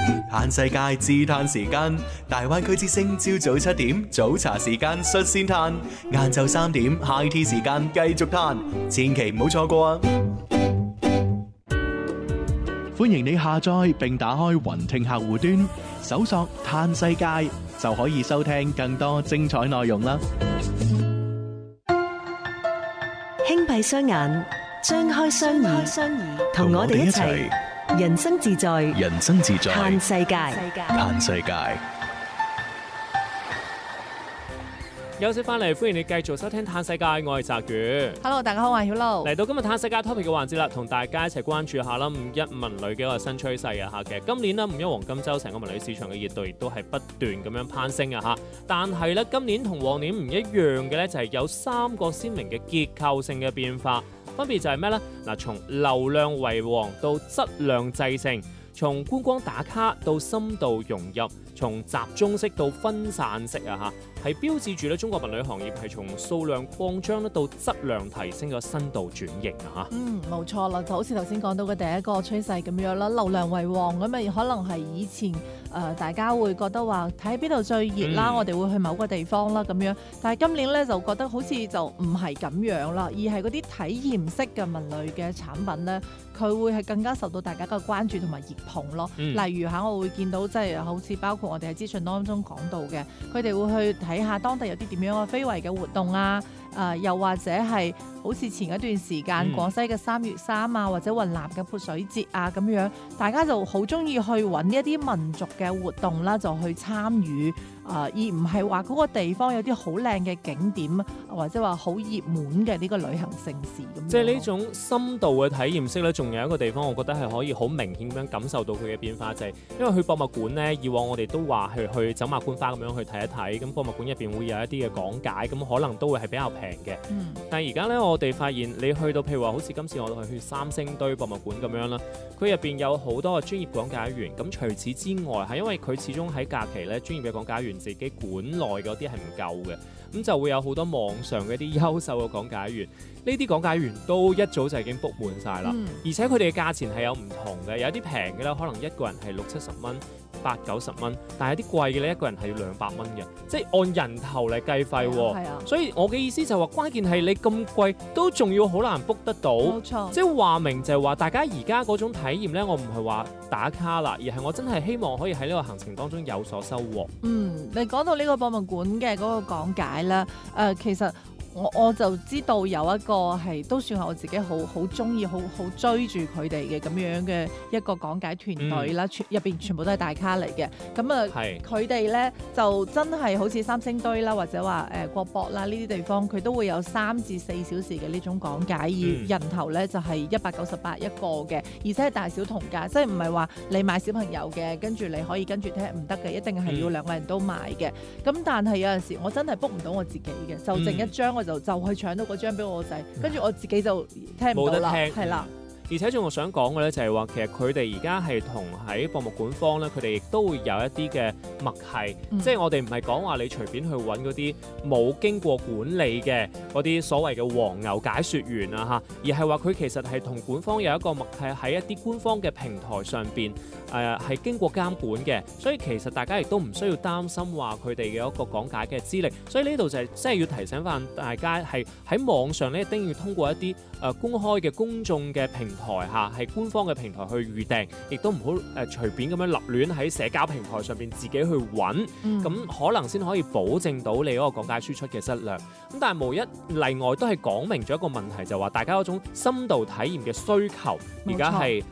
嘆世界自嘆時間，大灣區之聲朝早7點早茶時間率先嘆，晏晝3點 high tea 時間繼續嘆，千祈唔好錯過啊！歡迎你下載並打開雲聽客戶端，搜索嘆世界就可以收聽更多精彩內容啦！ 輕閉雙眼，張開雙耳，同我哋一齊人生自在，嘆世界。 休息翻嚟，歡迎你繼續收聽《嘆世界》，我係澤宇。 Hello， 大家好，我係曉露。 嚟到今日《嘆世界》topic 嘅環節啦，同大家一齊關注下啦，五一文旅嘅一個新趨勢啊嚇。其實今年呢，五一黃金週成個文旅市場嘅熱度亦都係不斷咁樣攀升啊嚇。但係咧，今年同往年唔一樣嘅咧，就係有3個鮮明嘅結構性嘅變化，分別就係咩呢？嗱，從流量為王到質量制勝，從觀光打卡到深度融入，從集中式到分散式啊嚇，係標誌住咧中國文旅行業係從數量擴張咧到質量提升嘅深度轉型啊嚇。 冇錯啦，就好似頭先講到嘅第一個趨勢咁樣啦，流量為王咁咪可能係以前大家會覺得話睇邊度最熱啦，我哋會去某個地方啦咁樣，但係今年咧就覺得好似就唔係咁樣啦，而係嗰啲體驗式嘅文旅嘅產品咧，佢會係更加受到大家嘅關注同埋熱捧咯。例如我會見到即係好似包括我哋喺資訊當中講到嘅，佢哋會去睇下當地有啲點樣嘅非遺嘅活動啊，又或者係好似前一段時間廣西嘅3月3啊，或者雲南嘅潑水節啊咁樣，大家就好中意去揾一啲民族嘅活動啦，就去參與。而唔係話嗰個地方有啲好靚嘅景點，或者話好熱門嘅呢個旅行盛事咁。 即係呢種深度嘅體驗式咧，仲有一個地方，我覺得係可以好明顯咁樣感受到佢嘅變化，就係因為去博物館呢，以往我哋都話去走馬觀花咁樣去睇一睇，咁博物館入邊會有一啲嘅講解，咁可能都會係比較平嘅。但係而家咧，我哋發現你去到譬如話好似今次我哋去三星堆博物館咁樣啦，佢入邊有好多嘅專業講解員，咁除此之外係因為佢始終喺假期咧，專業嘅講解員自己館內嗰啲係唔夠嘅，咁就會有好多網上嘅一啲優秀嘅講解員，呢啲講解員都一早就已經 book 滿晒啦，而且佢哋嘅價錢係有唔同嘅，有啲平嘅咧，可能一個人係60-70蚊、80-90蚊，但係有啲貴嘅咧，一個人係要200蚊嘅，即係按人頭嚟計費喎。所以我嘅意思就係話，關鍵係你咁貴都仲要好難 book 得到，冇錯。即係話明就係話，大家而家嗰種體驗咧，我唔係話打卡啦，而係我真係希望可以喺呢個行程當中有所收穫。 你講到呢個博物館嘅嗰個講解咧，其實我就知道有一個係都算係我自己好中意、好追住佢哋嘅咁樣嘅一個講解團隊啦，入邊全部都係大咖嚟嘅。咁佢哋咧就真係好似三星堆啦，或者話國博啦呢啲地方，佢都會有3至4小時嘅呢種講解，而人頭咧就係198一個嘅，而且係大小同價，即係唔係話你買小朋友嘅，跟住你可以跟住聽，唔得嘅，一定係要2個人都買嘅。咁但係有陣時我真係 book 唔到我自己嘅，就剩一張就去搶到嗰張俾我個仔，跟住我自己就聽唔到啦，係啦。 而且仲我想講嘅咧，就係話其實佢哋而家係同喺博物館方咧，佢哋亦都會有一啲嘅默契，即係我哋唔係講話你隨便去揾嗰啲冇經過管理嘅嗰啲所謂嘅黃牛解說員啊嚇，而係話佢其實係同館方有一個默契喺一啲官方嘅平台上邊係經過監管嘅，所以其實大家亦都唔需要擔心話佢哋嘅一個講解嘅資歷，所以呢度就係真係要提醒翻大家係喺網上咧一定要通過一啲公開嘅公眾嘅平台下係官方嘅平台去預訂，亦都唔好隨便咁樣立亂喺社交平台上邊自己去揾，咁可能先可以保證到你嗰個講解輸出嘅質量。咁但係無一例外都係講明咗一個問題，就話大家嗰種深度體驗嘅需求而家係